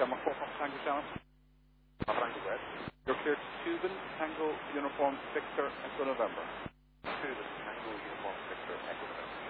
Gamma 4 Papa Tango Channel. Papa Tango Red. You're clear to Cuban Tango Uniform Victor Echo November. Cuban